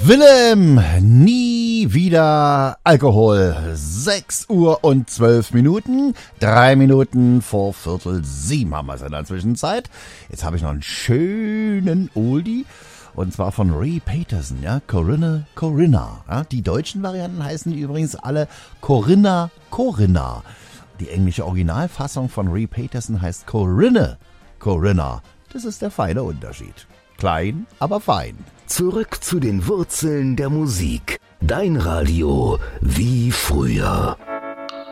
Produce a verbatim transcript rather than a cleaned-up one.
Willem, nie wieder Alkohol. sechs Uhr und zwölf Minuten. Drei Minuten vor Viertel sieben haben wir es in der Zwischenzeit. Jetzt habe ich noch einen schönen Oldie. Und zwar von Ray Peterson, ja, Corinna, Corinna. Ja, die deutschen Varianten heißen übrigens alle Corinna, Corinna. Die englische Originalfassung von Ray Peterson heißt Corinne, Corinna. Das ist der feine Unterschied. Klein, aber fein. Zurück zu den Wurzeln der Musik. Dein Radio wie früher.